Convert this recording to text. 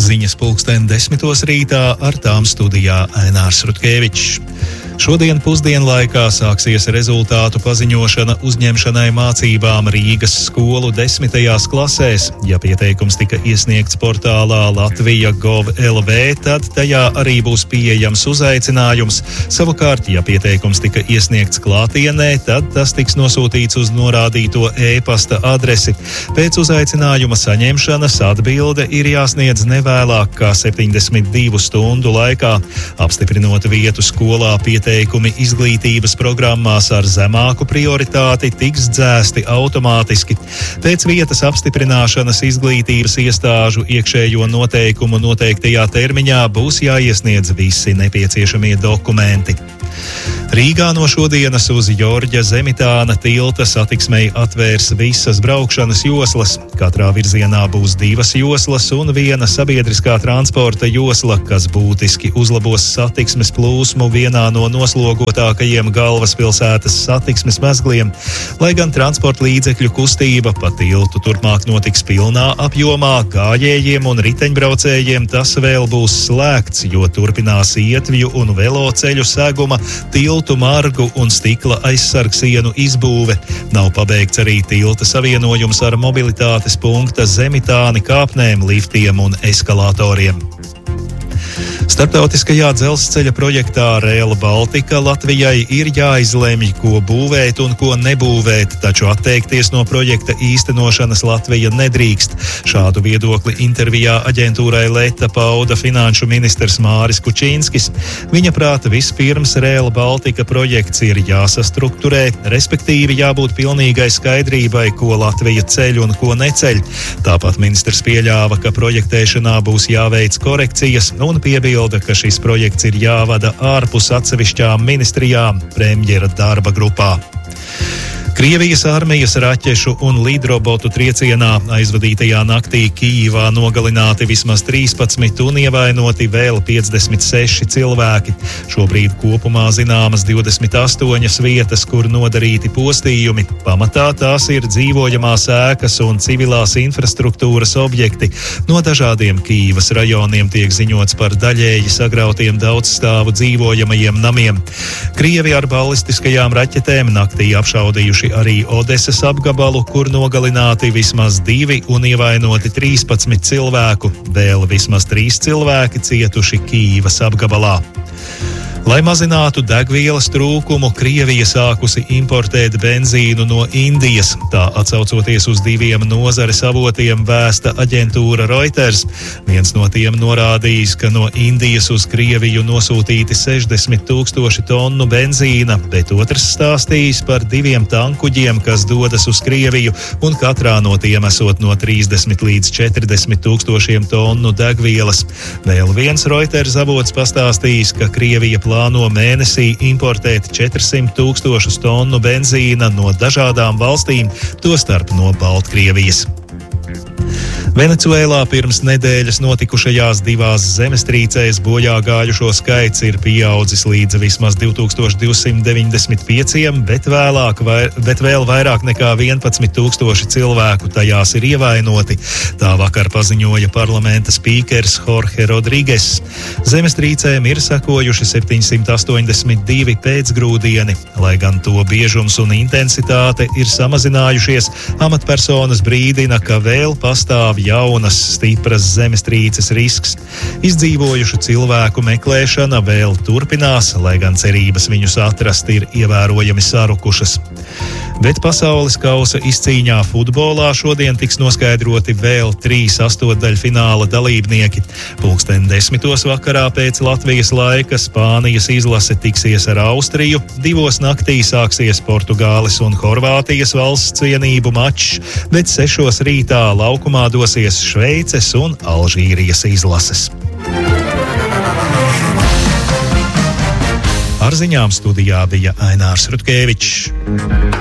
Ziņas 10:00 rītā, ar tām studijā Ainārs Rutkevičs. Šodien pusdienlaikā sāksies rezultātu paziņošana uzņemšanai mācībām Rīgas skolu 10. klasēs. Ja pieteikums tika iesniegts portālā Latvija.gov.lv, tad tajā arī būs pieejams uzaicinājums. Savukārt, ja pieteikums tika iesniegts klātienē, tad tas tiks nosūtīts uz norādīto e-pasta adresi. Pēc uzaicinājuma saņemšanas atbilde ir jāsniedz nevēlāk kā 72 stundu laikā. Apstiprinot vietu skolā, pieteikumi izglītības programmās ar zemāku prioritāti tiks dzēsti automātiski. Pēc vietas apstiprināšanas izglītības iestāžu iekšējo noteikumu noteiktajā termiņā būs jāiesniedz visi nepieciešamie dokumenti. Rīgā no šodienas uz Jorģa Zemitāna tilta satiksmei atvērs visas braukšanas joslas. Katrā virzienā būs 2 joslas un 1 sabiedriskā transporta josla, kas būtiski uzlabos satiksmes plūsmu vienā no noslogotākajiem galvaspilsētas satiksmes mezgliem. Lai gan transporta līdzekļu kustība pa tiltu turpmāk notiks pilnā apjomā, gājējiem un riteņbraucējiem tas vēl būs slēgts, jo turpinās ietvju un veloceļu seguma, tiltu margu un stikla aizsargsienu izbūve. Nav pabeigts arī tilta savienojums ar mobilitātes punkta Zemitāni kāpnēm, liftiem un eskalatoriem. Starptautiskajā dzelzceļa projektā Rail Baltica Latvijai ir jāizlemj, ko būvēt un ko nebūvēt, taču atteikties no projekta īstenošanas Latvija nedrīkst. Šādu viedokli intervijā aģentūrai Leta pauda finanšu ministrs Māris Kučinskis. Viņa prāta vispirms Rail Baltica projekts ir jāsastrukturē, respektīvi jābūt pilnīgai skaidrībai, ko Latvija ceļ un ko neceļ. Tāpat ministrs pieļāva, ka projektēšanā būs jāveic korekcijas un piebilda, ka šis projekts ir jāvada ārpus atsevišķām ministrijām premjera darba grupā. Krievijas armijas raķešu un lidrobotu triecienā aizvadītajā naktī Kijivā nogalināti vismaz 13 un ievainoti vēl 56 cilvēki. Šobrīd kopumā zināmas 28 vietas, kur nodarīti postījumi. Pamatā tās ir dzīvojamās ēkas un civilās infrastruktūras objekti. No dažādiem Kijivas rajoniem tiek ziņots par daļēji sagrautiem daudzstāvu dzīvojamajiem namiem. Krievi ar balistiskajām raķetēm naktī apšaudījuši arī Odesas apgabalu, kur nogalināti vismaz 2 un ievainoti 13 cilvēku. Vēl vismaz 3 cilvēki cietuši Kijivas apgabalā. Lai mazinātu degvielas trūkumu, Krievija sākusi importēt benzīnu no Indijas. Tā atsaucoties uz 2 nozares avotiem vēsta aģentūra Reuters. Viens no tiem norādījis, ka no Indijas uz Krieviju nosūtīti 60 000 tonu benzīna, bet otrs stāstījis par 2 tankuģiem, kas dodas uz Krieviju, un katrā no tiem esot no 30 līdz 40 tūkstošiem tonu degvielas. Vēl viens Reuters avots pastāstījis, ka Krievija plāno mēnesī importēt 400 000 tonu benzīna no dažādām valstīm, tostarp no Baltkrievijas. Venecuēlā pirms nedēļas notikušajās 2 zemestrīcēs bojā gājušo skaits ir pieaudzis līdz vismaz 2295, bet vēl vairāk nekā 11 000 cilvēku tajās ir ievainoti. Tā vakar paziņoja parlamenta spīkers Jorge Rodrigues. Zemestrīcēm ir sekojuši 782 pēcgrūdieni. Lai gan to biežums un intensitāte ir samazinājušies, amatpersonas brīdina, ka vēl pastāv jaunas, stipras zemestrīces risks. Izdzīvojušu cilvēku meklēšana vēl turpinās, lai gan cerības viņus atrast ir ievērojami sarukušas. Bet pasaules kausa izcīņā futbolā šodien tiks noskaidroti vēl 3 astotdaļfināla dalībnieki. 10:00 vakarā pēc Latvijas laika Spānijas izlase tiksies ar Austriju, 2 naktī sāksies Portugāles un Horvātijas valsts cienību mačs, bet 6 rītā laukumā dosies Šveices un Alžīrijas izlases. Ar ziņām studijā bija Ainārs Rutkevičs.